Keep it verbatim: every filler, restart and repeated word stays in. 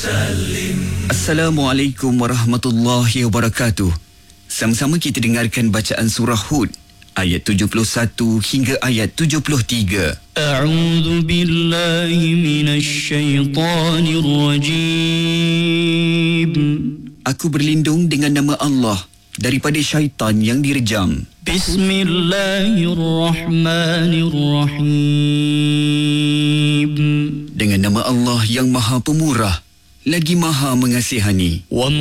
Assalamualaikum warahmatullahi wabarakatuh. Sama-sama kita dengarkan bacaan surah Hud ayat tujuh puluh satu hingga ayat tujuh puluh tiga. A'udzu billahi minasy syaithanir rajim. Aku berlindung dengan nama Allah daripada syaitan yang direjam. Bismillahirrahmanirrahim. Dengan nama Allah yang Maha Pemurah lagi Maha Mengasihani.